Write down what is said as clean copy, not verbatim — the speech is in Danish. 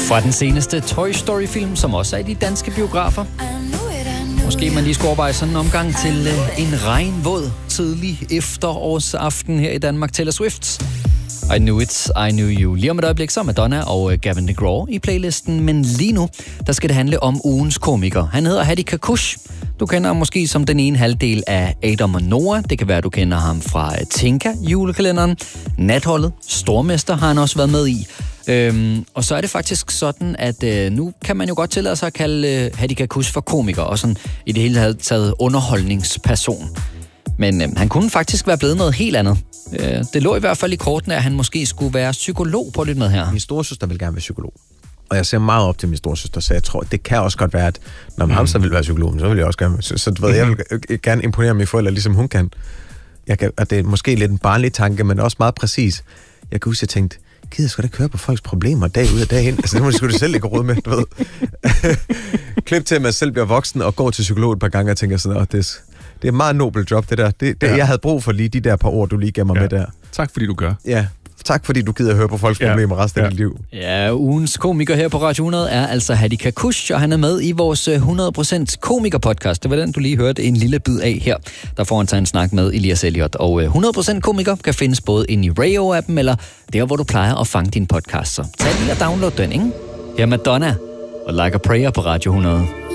Fra den seneste Toy Story-film, som også er i de danske biografer. Måske man lige skulle overveje sådan en omgang til en regnvåd tidlig efterårsaften her i Danmark. Taylor Swift. I Knew It, I Knew You. Lige om et øjeblik så Madonna og Gavin DeGraw i playlisten. Men lige nu, der skal det handle om ugens komiker. Han hedder Hadi Kakush. Du kender ham måske som den ene halvdel af Adam og Noah. Det kan være, du kender ham fra Tinka, julekalenderen. Natholdet, Stormester har han også været med i. Og så er det faktisk sådan, at nu kan man jo godt tillade sig at kalde Hadi Kakush for komiker, og sådan i det hele taget underholdningsperson. Men han kunne faktisk være blevet noget helt andet. Det lå i hvert fald i kortene, at han måske skulle være psykolog. På lidt med her. Min storesøster vil gerne være psykolog. Og jeg ser meget op til min storesøster, så jeg tror, det kan også godt være, at når ham så vil være psykolog, så vil jeg også gerne. Så du ved, jeg vil gerne imponere mine forældre, ligesom hun kan. Og det er måske lidt en barnlig tanke, men også meget præcis. Jeg kan huske, jeg tænkte, gider sgu da ikke høre på folks problemer dag ud og dag ind? Altså, det må du selv ikke råd med, du ved. Klip til, at man selv bliver voksen og går til psykolog et par gange, og tænker sådan, det er et meget nobelt job, det der. Jeg havde brug for lige de der par ord, du lige gav mig med der. Tak, fordi du gør. Ja, tak fordi du gider at høre på folks problemer resten af dit liv. Ja, ugens komiker her på Radio 100 er altså Hadi Kakush, og han er med i vores 100% komiker-podcast. Det var den, du lige hørte en lille bid af her. Der får han taget en snak med Elias Elliot. Og 100% komiker kan findes både inde i Rayo-appen, eller der, hvor du plejer at fange dine podcasts. Så tag lige og download den, ikke? Her Madonna og Like a Prayer på Radio 100.